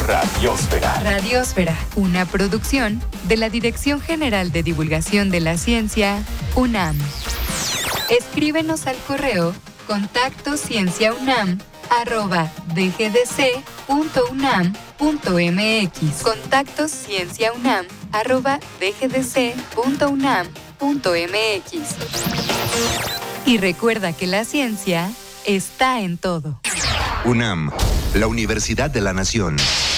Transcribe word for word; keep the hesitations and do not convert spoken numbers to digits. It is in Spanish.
Radiósfera. Radiósfera, una producción de la Dirección General de Divulgación de la Ciencia, UNAM. Escríbenos al correo contacto cienciaunam arroba dgdc.unam.mx. Contacto cienciaunam arroba dgdc.unam.mx. Y recuerda que la ciencia está en todo. UNAM, la Universidad de la Nación.